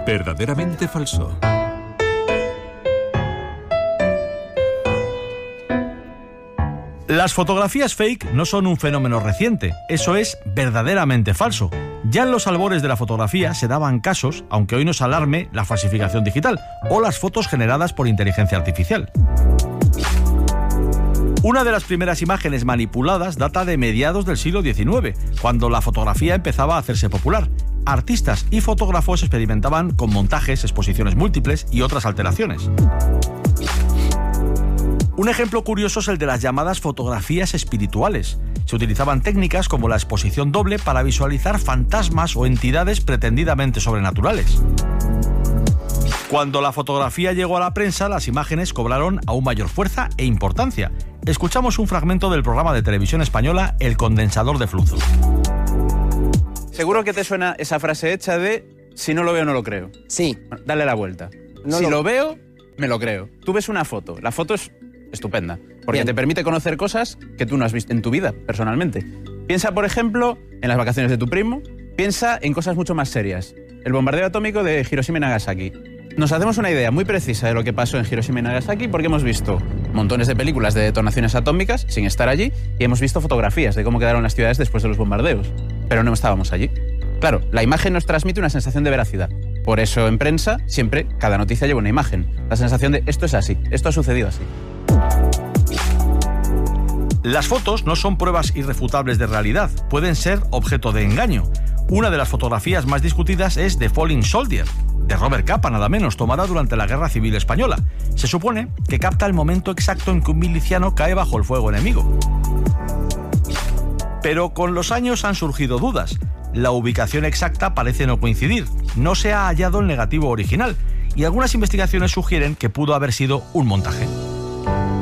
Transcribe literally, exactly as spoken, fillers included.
Verdaderamente falso. Las fotografías fake no son un fenómeno reciente, eso es verdaderamente falso. Ya en los albores de la fotografía se daban casos, aunque hoy nos alarme la falsificación digital o las fotos generadas por inteligencia artificial. Una de las primeras imágenes manipuladas data de mediados del siglo diecinueve, cuando la fotografía empezaba a hacerse popular. Artistas y fotógrafos experimentaban con montajes, exposiciones múltiples y otras alteraciones. Un ejemplo curioso es el de las llamadas fotografías espirituales. Se utilizaban técnicas como la exposición doble para visualizar fantasmas o entidades pretendidamente sobrenaturales. Cuando la fotografía llegó a la prensa, las imágenes cobraron aún mayor fuerza e importancia. Escuchamos un fragmento del programa de televisión española El condensador de flujo. Seguro que te suena esa frase hecha de si no lo veo no lo creo. Sí. Bueno, dale la vuelta. No si lo... lo veo, me lo creo. Tú ves una foto, la foto es estupenda, porque Bien. te permite conocer cosas que tú no has visto en tu vida, personalmente. Piensa, por ejemplo, en las vacaciones de tu primo, piensa en cosas mucho más serias. El bombardeo atómico de Hiroshima y Nagasaki. Nos hacemos una idea muy precisa de lo que pasó en Hiroshima y Nagasaki porque hemos visto montones de películas de detonaciones atómicas sin estar allí y hemos visto fotografías de cómo quedaron las ciudades después de los bombardeos, pero no estábamos allí. Claro, la imagen nos transmite una sensación de veracidad. Por eso en prensa siempre cada noticia lleva una imagen. La sensación de esto es así, esto ha sucedido así. Las fotos no son pruebas irrefutables de realidad, pueden ser objeto de engaño. Una de las fotografías más discutidas es The Falling Soldier, de Robert Capa, nada menos, tomada durante la Guerra Civil Española. Se supone que capta el momento exacto en que un miliciano cae bajo el fuego enemigo. Pero con los años han surgido dudas. La ubicación exacta parece no coincidir, no se ha hallado el negativo original, y algunas investigaciones sugieren que pudo haber sido un montaje.